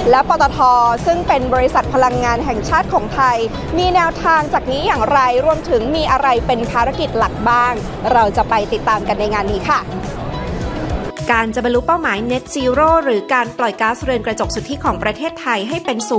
และปตท.ซึ่งเป็นบริษัทพลังงานแห่งชาติของไทยมีแนวทางจากนี้อย่างไรรวมถึงมีอะไรเป็นภารกิจหลักบ้างเราจะไปติดตามกันในงานนี้ค่ะการจะบรรลุเป้าหมาย Net Zero หรือการปล่อยก๊าซเรือนกระจกสุทธิของประเทศไทยให้เป็นศูนย์